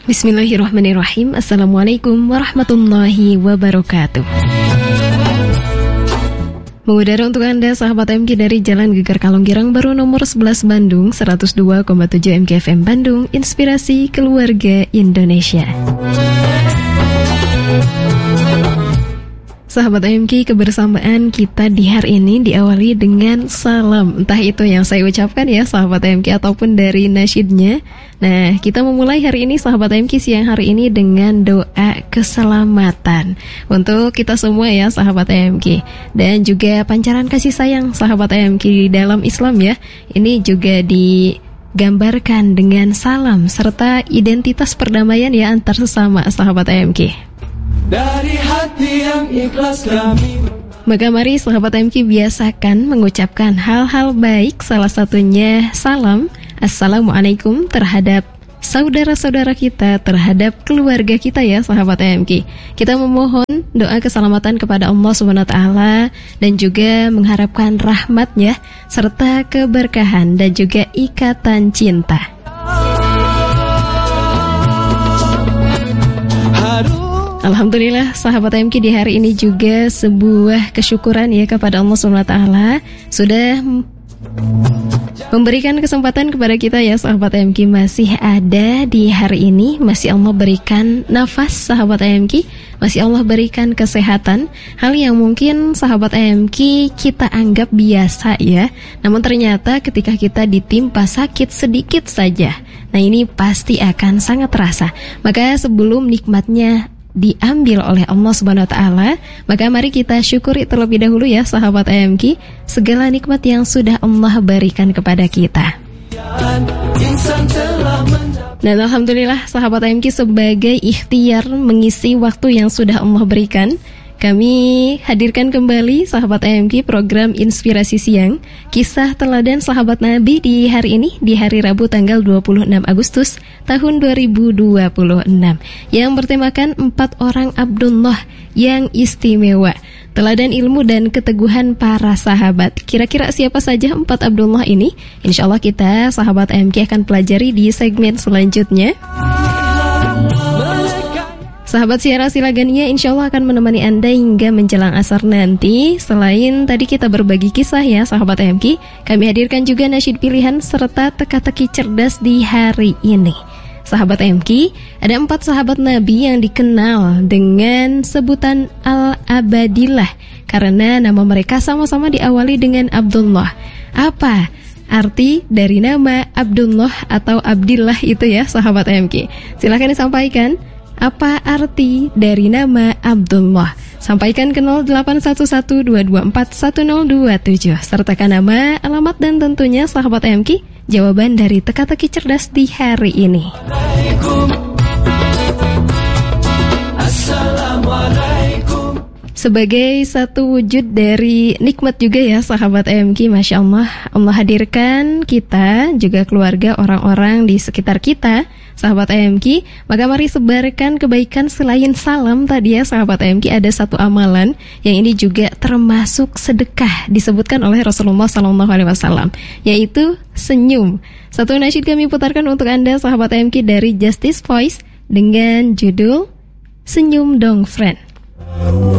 Bismillahirrahmanirrahim. Assalamualaikum warahmatullahi wabarakatuh. Mengudara untuk Anda sahabat MK dari Jalan Gegar Kalonggirang Baru nomor 11 Bandung, 102,7 MKFM Bandung, Inspirasi Keluarga Indonesia. Sahabat MK, kebersamaan kita di hari ini diawali dengan salam. Entah itu yang saya ucapkan ya sahabat MK ataupun dari nasyidnya. Nah, kita memulai hari ini sahabat MK siang hari ini dengan doa keselamatan untuk kita semua ya sahabat MK. Dan juga pancaran kasih sayang sahabat MK di dalam Islam ya. Ini juga digambarkan dengan salam serta identitas perdamaian ya antar sesama sahabat MK. Dari hati yang ikhlas kami. Maka mari sahabat MK biasakan mengucapkan hal-hal baik, salah satunya salam Assalamualaikum terhadap saudara-saudara kita, terhadap keluarga kita ya sahabat MK. Kita memohon doa keselamatan kepada Allah SWT dan juga mengharapkan rahmatnya serta keberkahan dan juga ikatan cinta. Alhamdulillah sahabat MK di hari ini juga sebuah kesyukuran ya kepada Allah SWT sudah memberikan kesempatan kepada kita ya sahabat MK masih ada di hari ini, masih Allah berikan nafas sahabat MK, masih Allah berikan kesehatan, hal yang mungkin sahabat MK kita anggap biasa ya, namun ternyata ketika kita ditimpa sakit sedikit saja, nah ini pasti akan sangat terasa. Maka sebelum nikmatnya diambil oleh Allah Subhanahu wa taala, maka mari kita syukuri terlebih dahulu ya sahabat AMK segala nikmat yang sudah Allah berikan kepada kita. Dan alhamdulillah sahabat AMK sebagai ikhtiar mengisi waktu yang sudah Allah berikan, kami hadirkan kembali sahabat AMK program Inspirasi Siang, kisah teladan sahabat Nabi di hari ini, di hari Rabu tanggal 26 Agustus tahun 2026 yang bertemakan 4 orang Abdullah yang istimewa, teladan ilmu dan keteguhan para sahabat. Kira-kira siapa saja 4 Abdullah ini? Insya Allah kita sahabat AMK akan pelajari di segmen selanjutnya. Sahabat Siara Silagania insya Allah akan menemani Anda hingga menjelang asar nanti. Selain tadi kita berbagi kisah ya sahabat AMK, kami hadirkan juga nasyid pilihan serta teka-teki cerdas di hari ini. Sahabat AMK, ada 4 sahabat Nabi yang dikenal dengan sebutan Al-Abadillah karena nama mereka sama-sama diawali dengan Abdullah. Apa arti dari nama Abdullah atau Abdillah itu ya sahabat AMK? Silahkan disampaikan. Apa arti dari nama Abdullah? Sampaikan ke 081122410027. Sertakan nama, alamat dan tentunya sahabat AMK jawaban dari teka-teki cerdas di hari ini. Assalamualaikum. Sebagai satu wujud dari nikmat juga ya sahabat AMK, Masya Allah, Allah hadirkan kita, juga keluarga, orang-orang di sekitar kita, sahabat AMK. Maka mari sebarkan kebaikan selain salam tadi ya sahabat AMK. Ada satu amalan yang ini juga termasuk sedekah, disebutkan oleh Rasulullah SAW, yaitu senyum. Satu nasyid kami putarkan untuk Anda sahabat AMK dari Justice Voice dengan judul Senyum Dong Friend.